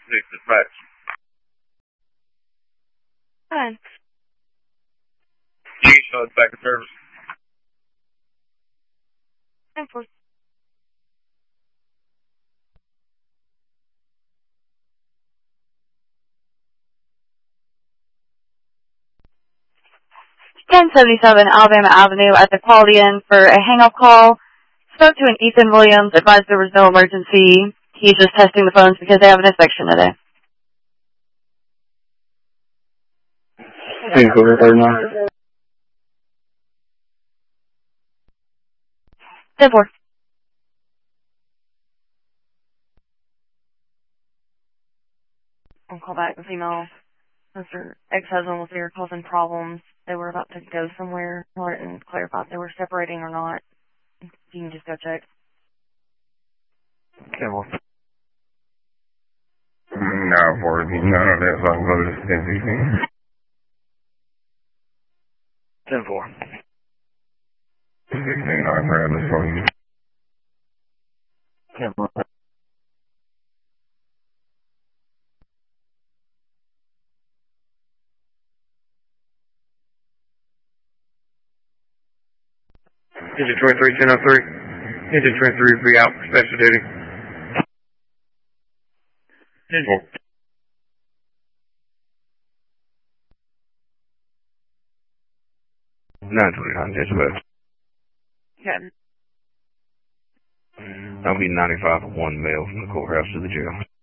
Dispatch. Fine. Keystone back in service. 10-4. Alabama Avenue at the Quality Inn for a hang-up call. Spoke to an Ethan Williams, advised there was no emergency. He's just testing the phones because they have an inspection today. 10-4. 10-4. I'll call back the female. Mr. ex-husband was here causing problems. They were about to go somewhere. I didn't clarify if they were separating or not. You can just go check. 10-4. No, for none of that, so I can go to 10-16. 10-4. 16, I'll grab this for you. 10-4. Engine 23, 1003. Engine 23 will be out for special duty. 10-4. 929, dispatch. Okay. I'll be 95 for one mail from the courthouse to the jail.